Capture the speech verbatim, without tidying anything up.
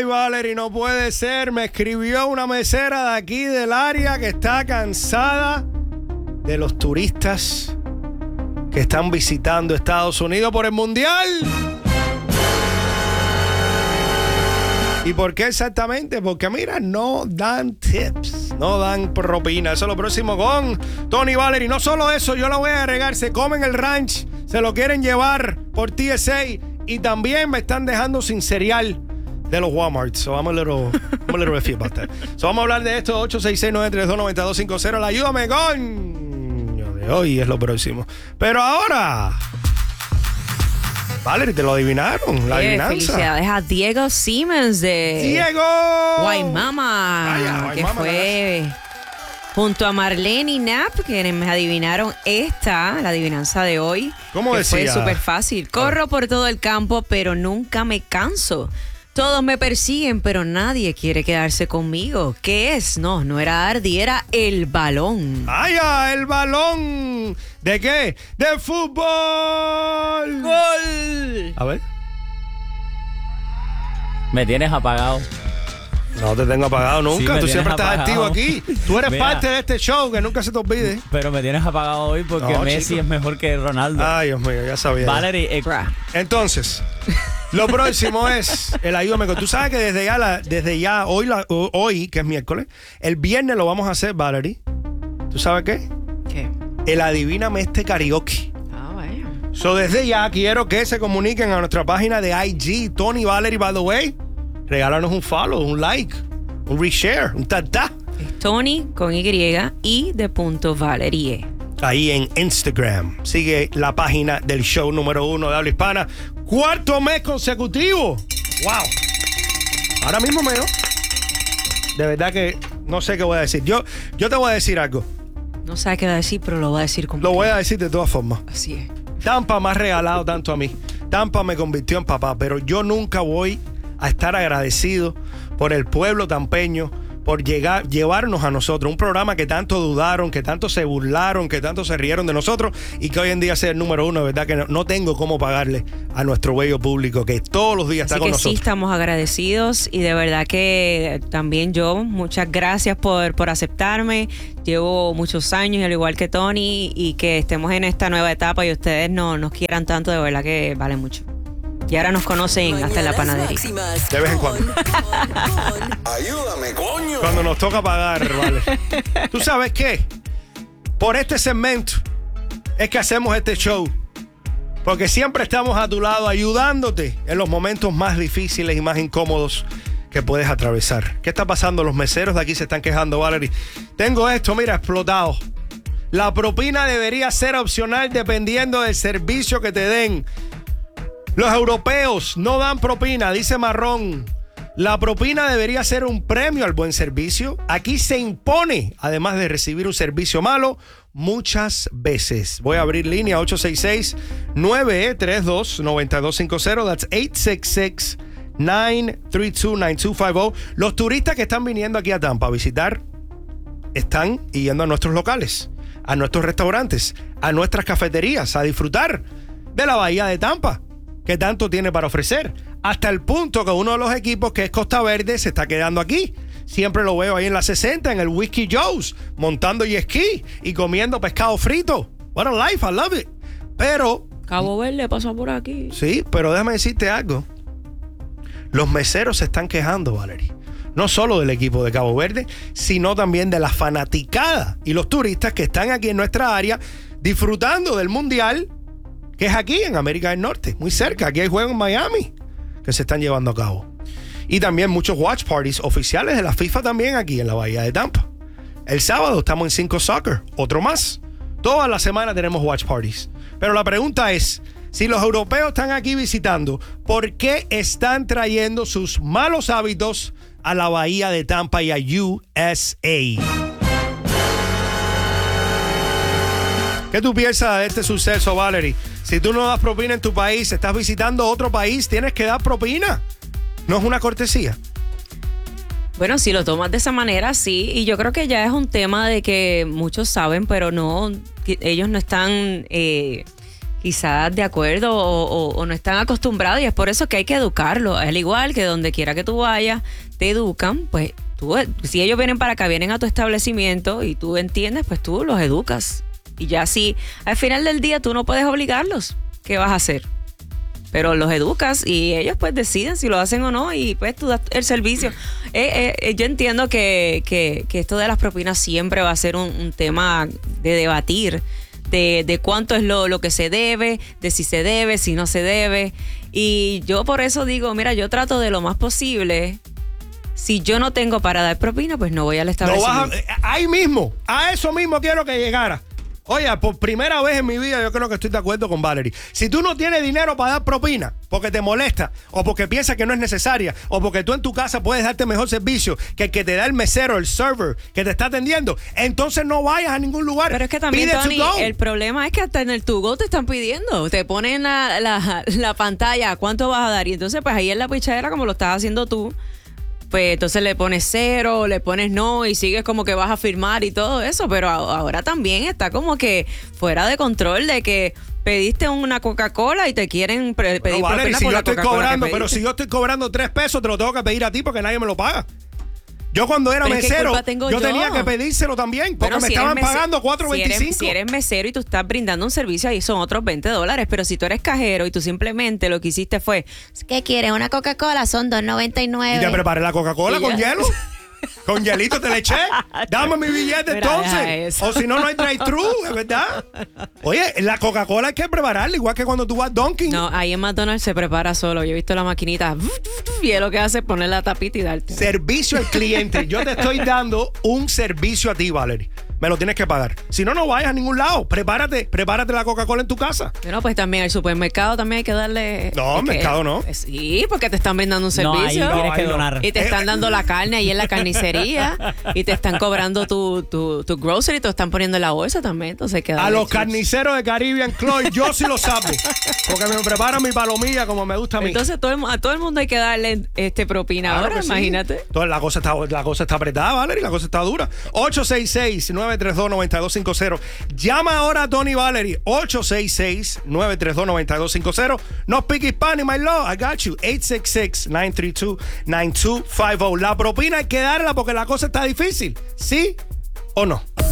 Ay, Valerie, no puede ser. Me escribió una mesera de aquí del área que está cansada de los turistas que están visitando Estados Unidos por el Mundial. ¿Y por qué exactamente? Porque mira, no dan tips, no dan propina. Eso es lo próximo con Tony Valerie. No solo eso, yo lo voy a agregar. Se comen el ranch, se lo quieren llevar por T S A y también me están dejando sin cereal de los Walmart. So I'm a little, I'm a little iffy about that. So vamos a hablar de esto. ocho seis seis, nueve tres dos, nueve dos cinco cero. La ayúdame con... de hoy es lo próximo. Pero ahora... Valerie, te lo adivinaron, la eh, adivinanza. Felicidades a Diego Siemens de ¡Diego! Guaymama, Vaya, que Guaymama, fue junto a Marlene y Nap, quienes me adivinaron esta, la adivinanza de hoy. ¿Cómo que decía? Fue súper fácil. Corro por todo el campo, pero nunca me canso. Todos me persiguen, pero nadie quiere quedarse conmigo. ¿Qué es? No, no era Ardi, era el balón. ¡Ay, ya, el balón! ¿De qué? ¡De fútbol! ¡Gol! A ver. Me tienes apagado. No te tengo apagado nunca. Sí, me Tú siempre tienes estás apagado. activo aquí. Tú eres Mira. parte de este show, que nunca se te olvide. Pero me tienes apagado hoy porque No, Messi chico. es mejor que Ronaldo. Ay, Dios mío, ya sabía. Valerie, eh, Bra. Entonces, lo próximo es el ayúdame con. Tú sabes que desde ya, la- desde ya hoy, la- hoy, que es miércoles, el viernes lo vamos a hacer, Valerie. ¿Tú sabes qué? ¿Qué? El adivíname este karaoke. Ah, vaya. So, desde ya quiero que se comuniquen a nuestra página de I G, Tony Valerie, by the way. Regálanos un follow, un like, un reshare, un ta-ta. Es Tony con Y y de punto Valerie. Ahí en Instagram. Sigue la página del show número uno de habla hispana. Cuarto mes consecutivo. ¡Wow! Ahora mismo me... De verdad que no sé qué voy a decir. Yo, yo te voy a decir algo. No sabe qué va a decir, pero lo va a decir como Lo voy a decir de todas formas. Así es. Tampa me ha regalado tanto a mí. Tampa me convirtió en papá, pero yo nunca voy a estar agradecido por el pueblo tampeño, por llegar, llevarnos a nosotros un programa que tanto dudaron, que tanto se burlaron, que tanto se rieron de nosotros y que hoy en día sea el número uno. De verdad que no, no tengo cómo pagarle a nuestro bello público que todos los días Así está con que sí nosotros. estamos agradecidos y de verdad que también yo, muchas gracias por, por aceptarme. Llevo muchos años, al igual que Tony, y que estemos en esta nueva etapa y ustedes no, nos quieran tanto, de verdad que vale mucho. Y ahora nos conocen hasta en la panadería. De vez en cuando. Ayúdame, coño. Cuando nos toca pagar, vale. ¿Tú sabes qué? Por este segmento es que hacemos este show. Porque siempre estamos a tu lado ayudándote en los momentos más difíciles y más incómodos que puedes atravesar. ¿Qué está pasando? Los meseros de aquí se están quejando, Valerie. Tengo esto, mira, explotado. La propina debería ser opcional dependiendo del servicio que te den. Los europeos no dan propina, dice Marrón. La propina debería ser un premio al buen servicio. Aquí se impone, además de recibir un servicio malo, muchas veces. Voy a abrir línea ocho seis seis, nueve tres dos, nueve dos cinco cero. That's ocho seis seis, nueve tres dos, nueve dos cinco cero. Los turistas que están viniendo aquí a Tampa a visitar están yendo a nuestros locales, a nuestros restaurantes, a nuestras cafeterías, a disfrutar de la bahía de Tampa, que tanto tiene para ofrecer. Hasta el punto que uno de los equipos, que es Costa Verde, se está quedando aquí. Siempre lo veo ahí en la sesenta, en el Whiskey Joe's, montando jet ski y comiendo pescado frito. What a life, I love it. Pero, Cabo Verde pasa por aquí. sí, pero déjame decirte algo. Los meseros se están quejando, Valerie. No solo del equipo de Cabo Verde, sino también de la fanaticada y los turistas que están aquí en nuestra área disfrutando del Mundial, que es aquí en América del Norte, muy cerca. Aquí hay juegos en Miami que se están llevando a cabo. Y también muchos watch parties oficiales de la FIFA también aquí en la bahía de Tampa. El sábado estamos en Cinco Soccer, otro más. Toda la semana tenemos watch parties. Pero la pregunta es, si los europeos están aquí visitando, ¿por qué están trayendo sus malos hábitos a la bahía de Tampa y a U S A? ¿Qué tú piensas de este suceso, Valerie? Si tú no das propina en tu país, estás visitando otro país, tienes que dar propina. No es una cortesía. Bueno, si lo tomas de esa manera, sí. Y yo creo que ya es un tema de que muchos saben, pero no, que ellos no están eh, quizás de acuerdo o, o, o no están acostumbrados y es por eso que hay que educarlo. Al igual que donde quiera que tú vayas, te educan, pues tú, si ellos vienen para acá, vienen a tu establecimiento y tú entiendes, pues tú los educas. Y ya si al final del día tú no puedes obligarlos, ¿qué vas a hacer? Pero los educas y ellos pues deciden si lo hacen o no y pues tú das el servicio. Eh, eh, yo entiendo que, que, que esto de las propinas siempre va a ser un, un tema de debatir, de, de cuánto es lo, lo que se debe, de si se debe, si no se debe. Y yo por eso digo, mira, yo trato de lo más posible. Si yo no tengo para dar propina, pues no voy al establecimiento. No vas a, ahí mismo, a eso mismo quiero que llegara. Oye, por primera vez en mi vida yo creo que estoy de acuerdo con Valerie. Si tú no tienes dinero para dar propina porque te molesta o porque piensas que no es necesaria o porque tú en tu casa puedes darte mejor servicio que el que te da el mesero, el server que te está atendiendo, entonces no vayas a ningún lugar. Pero es que también, Pide Tony, to go. el problema es que hasta en el to go te están pidiendo. Te ponen la, la, la pantalla, ¿cuánto vas a dar? Y entonces pues ahí en la pichadera, como lo estás haciendo tú, pues entonces le pones cero, le pones no y sigues como que vas a firmar y todo eso, pero ahora también está como que fuera de control de que pediste una Coca-Cola y te quieren pre- pedir No, Valerie, propina si por yo la estoy Coca-Cola cobrando, que pero pediste. si yo estoy cobrando tres pesos, te lo tengo que pedir a ti porque nadie me lo paga. Yo cuando era Pero es que mesero, culpa tengo yo, yo. tenía que pedírselo también porque Bueno, me si estaban eres mese- pagando cuatro si veinticinco. eres, si eres mesero y tú estás brindando un servicio, ahí son otros veinte dólares. Pero si tú eres cajero y tú simplemente lo que hiciste fue, ¿qué quieres? ¿Una Coca-Cola? Son dos noventa y nueve. Y te preparé la Coca-Cola Y con ya. hielo. Con hielito te le eché. Dame mi billete Mira, entonces. deja eso. O si no, no hay drive-thru, es verdad. Oye, la Coca-Cola hay que prepararla, igual que cuando tú vas a Dunkin'. No, ahí en McDonald's se prepara solo. Yo he visto la maquinita y es lo que hace es poner la tapita y darte. Servicio al cliente. Yo te estoy dando un servicio a ti, Valerie. Me lo tienes que pagar. Si no, no vayas a ningún lado. Prepárate, prepárate la Coca-Cola en tu casa. Bueno, pues también al supermercado también hay que darle... No, es que- mercado no. Sí, porque te están brindando un No, ahí servicio. tienes que ahí no. donar. Y te están dando la carne ahí en la carnicería y te están cobrando tu, tu, tu grocery, te lo están poniendo en la bolsa también. Entonces hay que A darle los chips. carniceros de Caribbean Cloy, yo sí lo sapo. Porque me preparan mi palomilla como me gusta a mí. Entonces todo el mu- a todo el mundo hay que darle este propina Claro ahora, que sí. imagínate. Entonces, la cosa está, la cosa está apretada, Valerie, la cosa está dura. ocho seis seis, nueve tres dos, nueve dos cinco cero. Llama ahora a Tony Valerie. ocho seis seis, nueve tres dos, nueve dos cinco cero. No speak Hispanic, my love. I got you. ocho seis seis, nueve tres dos, nueve dos cinco cero. La propina hay que darla porque la cosa está difícil. ¿Sí o no?